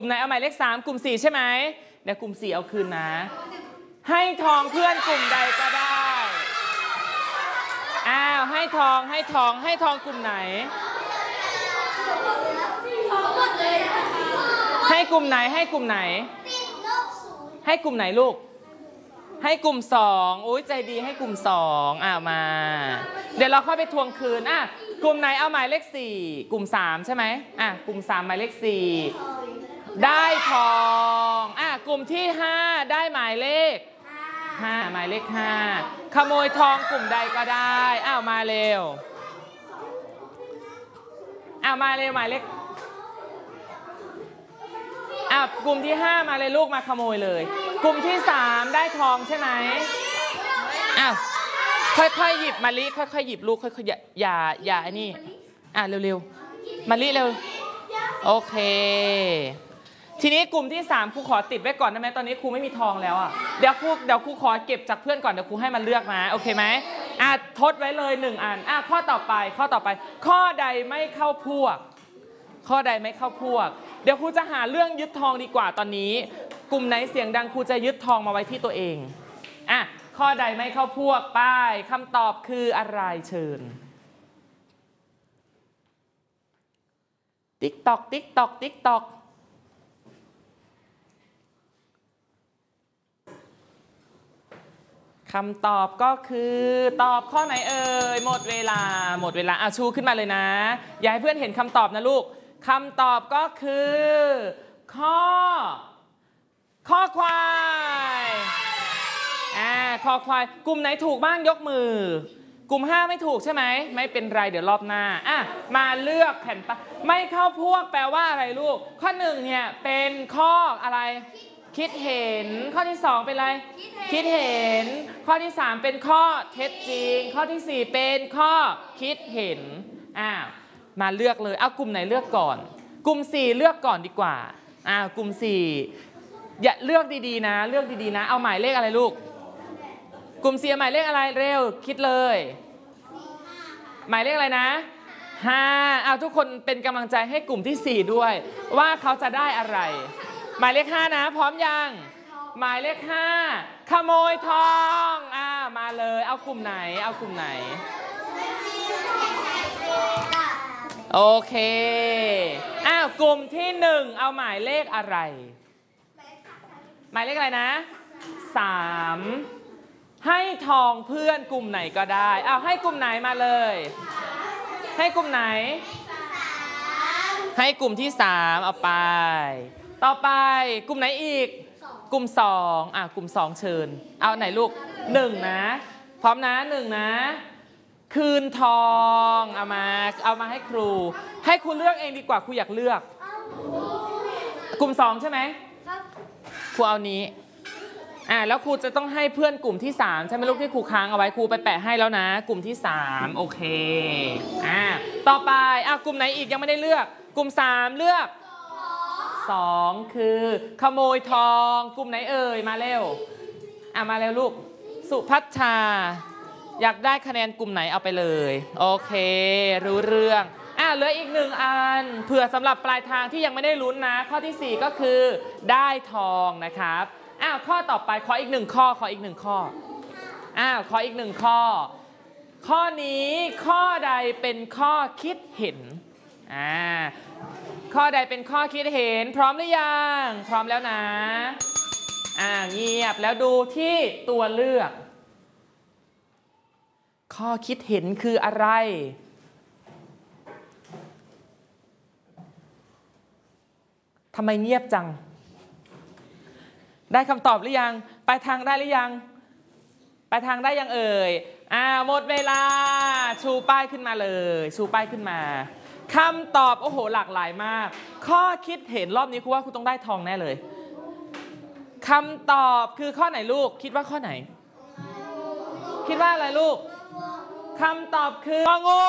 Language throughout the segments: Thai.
ลุ่มไหนเอาหมายเลข3กลุ่ม4ใช่ไหมเดี๋ยวกลุ่ม4เอาคืนนะให้ทองเพื่อนกลุ่มใดก็ได้ให้ทองกลุ่มไหนให้กลุ่มไหนให้กลุ่มไหนลูกให้กลุ่ม2อุ้ยใจดีให้กลุ่ม2มาเดี๋ยวเราค่อยไปทวงคืนกลุ่มไหนเอาหมายเลข4กลุ่ม3ใช่ไหมกลุ่ม3หมายเลข4ได้ทองกลุ่มที่5ได้หมายเลข5หมายเลข5ขโมยทองกลุ่มใดก็ได้มาเร็วมาเร็วหมายเลขกลุ่มที่5มาเลยลูกมาขโมยเลยกลุ่มที่3ได้ทองใช่ไหมค่อยๆหยิบมะลิค่อยๆหยิบลูกค่อยๆอย่าไอ้นี่เร็วๆมะลิเร็วโอเคทีนี้กลุ่มที่3ครูขอติดไว้ก่อนได้ไหมตอนนี้ครูไม่มีทองแล้วเดี๋ยวครูขอเก็บจากเพื่อนก่อนเดี๋ยวครูให้มันเลือกมาโอเคไหมทดไว้เลย1อันข้อต่อไปข้อใดไม่เข้าพวกเดี๋ยวครูจะหาเรื่องยึดทองดีกว่าตอนนี้กลุ่มไหนเสียงดังครูจะยึดทองมาไว้ที่ตัวเองข้อใดไม่เข้าพวกป้ายคำตอบคืออะไรเชิญติ๊กตอกคำตอบก็คือตอบข้อไหนเอ่ยหมดเวลาชูขึ้นมาเลยนะอย่าให้เพื่อนเห็นคำตอบนะลูกคำตอบก็คือข้อควายคอควายกลุ่มไหนถูกบ้างยกมือกลุ่ม5ไม่ถูกใช่ไหมไม่เป็นไรเดี๋ยวรอบหน้ามาเลือกแผ่นป้ายไม่เข้าพวกแปลว่าอะไรลูกข้อ1เนี่ยเป็นข้ออะไรคิดเห็นข้อที่2เป็นอะไรคิดเห็นข้อที่3เป็นข้อเท็จจริงข้อที่4เป็นข้อคิดเห็นมาเลือกเลยเอากลุ่มไหนเลือกก่อนกลุ่ม4เลือกก่อนดีกว่ากลุ่ม4อย่าเลือกดีๆนะเอาหมายเลขอะไรลูกกลุ่ม4หมายเลขอะไรเร็วคิดเลยหมายเลขอะไรนะ5เอาทุกคนเป็นกำลังใจให้กลุ่มที่4ด้วยว่าเขาจะได้อะไรหมายเลข5นะพร้อมยังหมายเลข5ขโมยทองมาเลยเอากลุ่มไหนโอเคกลุ่มที่1เอาหมายเลขอะไรหมายเลขอะไรนะ3ให้ทองเพื่อนกลุ่มไหนก็ได้ให้กลุ่มไหนมาเลยให้กลุ่มไหนให้กลุ่มที่3เอาไปต่อไปกลุ่มไหนอีกกลุ่ม2กลุ่ม2เชิญเอาไหนลูก1นะพร้อมนะ1นะคืนทองเอามาให้ครูเลือกเองดีกว่าครูอยากเลือกกลุ่ม2ใช่ไหมครูเอานี้แล้วครูจะต้องให้เพื่อนกลุ่มที่3ใช่ไหมลูกที่ครูค้างเอาไว้ครูไปแปะให้แล้วนะกลุ่มที่3โอเคต่อไปกลุ่มไหนอีกยังไม่ได้เลือกกลุ่ม3เลือก2คือขโมยทองกลุ่มไหนเอ่ยมาเร็วมาเร็วลูกสุพัชชาอยากได้คะแนนกลุ่มไหนเอาไปเลยโอเครู้เรื่องเหลืออีก1อันเผื่อสำหรับปลายทางที่ยังไม่ได้ลุ้นนะข้อที่4ก็คือได้ทองนะครับข้อต่อไปขออีก1ข้อขออีก1ข้อข้อนี้ข้อใดเป็นข้อคิดเห็นข้อใดเป็นข้อคิดเห็นพร้อมหรือยังพร้อมแล้วนะเงียบแล้วดูที่ตัวเลือกข้อคิดเห็นคืออะไรทำไมเงียบจังได้คำตอบหรือยังไปทางได้หรือยังไปทางได้ยังเอ่ยหมดเวลาชูป้ายขึ้นมาเลยชูป้ายขึ้นมาคำตอบโอ้โหหลากหลายมากข้อคิดเห็นรอบนี้ครูว่าครูต้องได้ทองแน่เลยคำตอบคือข้อไหนลูกคิดว่าข้อไหนคิดว่าอะไรลูกคำตอบคืององู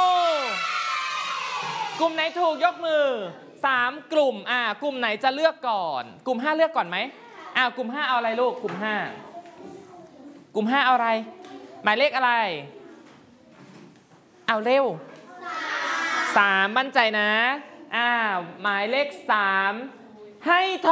กลุ่มไหนถูกยกมือ3กลุ่มกลุ่มไหนจะเลือกก่อนกลุ่ม5เลือกก่อนไหมกลุ่ม5เอาอะไรลูกกลุ่ม5เอาอะไรหมายเลขอะไรเอาเร็ว3มั่นใจนะหมายเลข3 ให้ถ